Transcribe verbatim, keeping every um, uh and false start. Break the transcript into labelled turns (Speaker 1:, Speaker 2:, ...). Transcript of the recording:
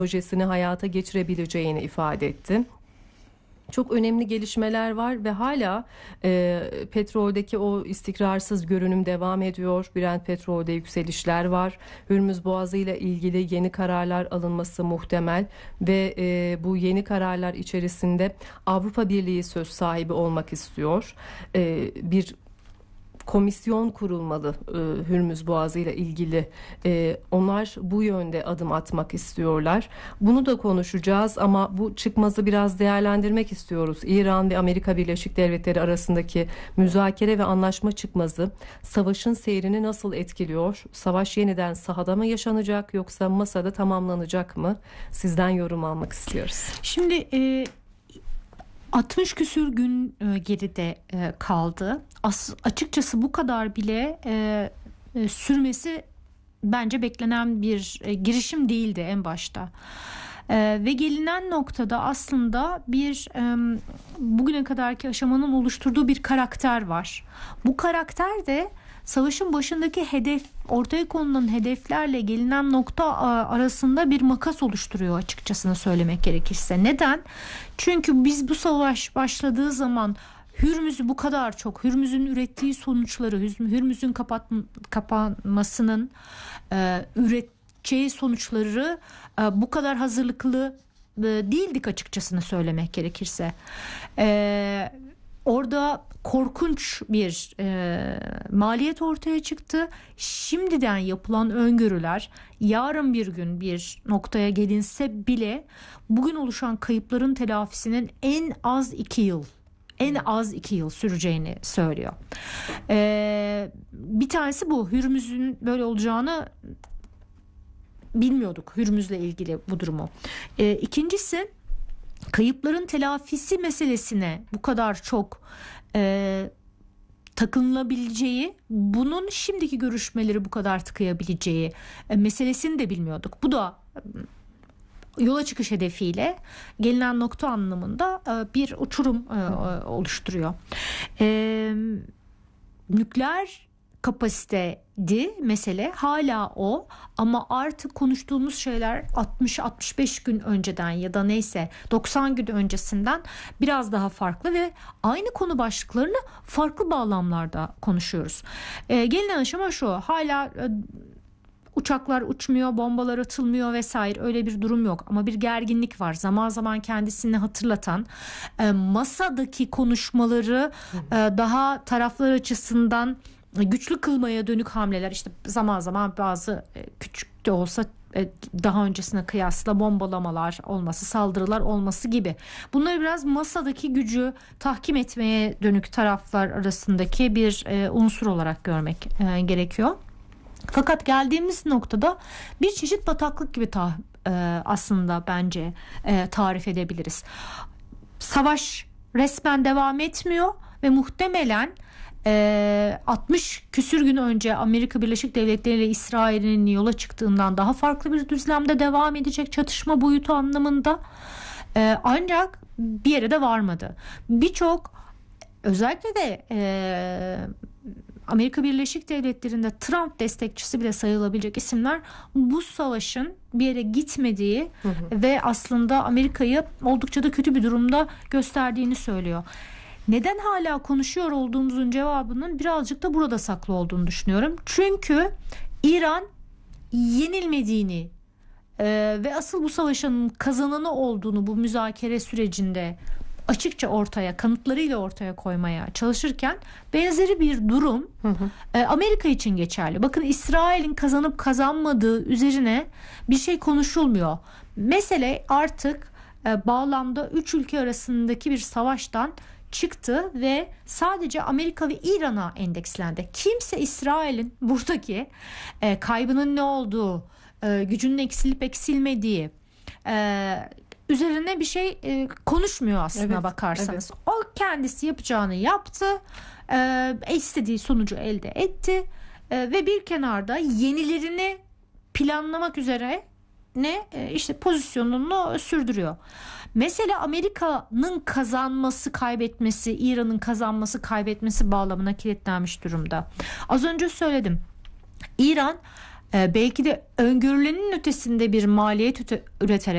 Speaker 1: projesini hayata geçirebileceğini ifade etti. Çok önemli gelişmeler var ve hala e, petroldeki o istikrarsız görünüm devam ediyor. Brent petrolde yükselişler var. Hürmüz Boğazı ile ilgili yeni kararlar alınması muhtemel ve e, bu yeni kararlar içerisinde Avrupa Birliği söz sahibi olmak istiyor. E, bir komisyon kurulmalı e, Hürmüz Boğazı ile ilgili. E, onlar bu yönde adım atmak istiyorlar. Bunu da konuşacağız ama bu çıkmazı biraz değerlendirmek istiyoruz. İran ve Amerika Birleşik Devletleri arasındaki müzakere ve anlaşma çıkmazı savaşın seyrini nasıl etkiliyor? Savaş yeniden sahada mı yaşanacak yoksa masada tamamlanacak mı? Sizden yorum almak istiyoruz.
Speaker 2: Şimdi e, altmış küsür gün e, geride e, kaldı. As, açıkçası bu kadar bile e, e, sürmesi bence beklenen bir e, girişim değildi en başta. E, ve gelinen noktada aslında bir e, bugüne kadarki aşamanın oluşturduğu bir karakter var. Bu karakter de savaşın başındaki hedef, ortaya konulan hedeflerle gelinen nokta arasında bir makas oluşturuyor açıkçası söylemek gerekirse. Neden? Çünkü biz bu savaş başladığı zaman Hürmüz'ü bu kadar çok, Hürmüz'ün ürettiği sonuçları, Hürmüz'ün kapat, kapanmasının e, üreteceği sonuçları e, bu kadar hazırlıklı e, değildik açıkçasını söylemek gerekirse. E, orada korkunç bir e, maliyet ortaya çıktı. Şimdiden yapılan öngörüler yarın bir gün bir noktaya gelinse bile bugün oluşan kayıpların telafisinin en az iki yıl en az iki yıl süreceğini söylüyor. Ee, bir tanesi bu. Hürmüz'ün böyle olacağını bilmiyorduk. Hürmüz'le ilgili bu durumu. Ee, ikincisi kayıpların telafisi meselesine bu kadar çok e, takınılabileceği, bunun şimdiki görüşmeleri bu kadar tıkayabileceği e, meselesini de bilmiyorduk. Bu da yola çıkış hedefiyle gelinen nokta anlamında bir uçurum oluşturuyor. Ee, nükleer kapasiteydi mesele, hala o, ama artık konuştuğumuz şeyler altmış altmış beş gün önceden ya da neyse doksan gün öncesinden biraz daha farklı ve aynı konu başlıklarını farklı bağlamlarda konuşuyoruz. Ee, gelinen aşama şu: hala uçaklar uçmuyor, bombalar atılmıyor vesaire, öyle bir durum yok. Ama bir gerginlik var. Zaman zaman kendisini hatırlatan, e, masadaki konuşmaları e, daha taraflar açısından güçlü kılmaya dönük hamleler. İşte zaman zaman bazı e, küçük de olsa e, daha öncesine kıyasla bombalamalar olması, saldırılar olması gibi. Bunları biraz masadaki gücü tahkim etmeye dönük taraflar arasındaki bir e, unsur olarak görmek e, gerekiyor. Fakat geldiğimiz noktada bir çeşit bataklık gibi ta, e, aslında bence e, tarif edebiliriz. Savaş resmen devam etmiyor ve muhtemelen e, altmış küsür gün önce Amerika Birleşik Devletleri ile İsrail'in yola çıktığından daha farklı bir düzlemde devam edecek çatışma boyutu anlamında. E, ancak bir yere de varmadı. Birçok, özellikle de e, Amerika Birleşik Devletleri'nde Trump destekçisi bile sayılabilecek isimler bu savaşın bir yere gitmediği hı hı. ve aslında Amerika'yı oldukça da kötü bir durumda gösterdiğini söylüyor. Neden hala konuşuyor olduğumuzun cevabının birazcık da burada saklı olduğunu düşünüyorum. Çünkü İran yenilmediğini e, ve asıl bu savaşın kazananı olduğunu bu müzakere sürecinde açıkça ortaya, kanıtlarıyla ortaya koymaya çalışırken benzeri bir durum hı hı. E, Amerika için geçerli. Bakın, İsrail'in kazanıp kazanmadığı üzerine bir şey konuşulmuyor. Mesele artık e, bağlamda üç ülke arasındaki bir savaştan çıktı ve sadece Amerika ve İran'a endekslendi. Kimse İsrail'in buradaki e, kaybının ne olduğu, e, gücünün eksilip eksilmediği, e, üzerine bir şey e, konuşmuyor aslına evet, bakarsanız. Evet. O kendisi yapacağını yaptı, e, istediği sonucu elde etti e, ve bir kenarda yenilerini planlamak üzere ne e, işte pozisyonunu sürdürüyor. Mesela Amerika'nın kazanması, kaybetmesi, İran'ın kazanması, kaybetmesi bağlamına kilitlenmiş durumda. Az önce söyledim. İran e, belki de öngörülenin ötesinde bir maliyet üreterek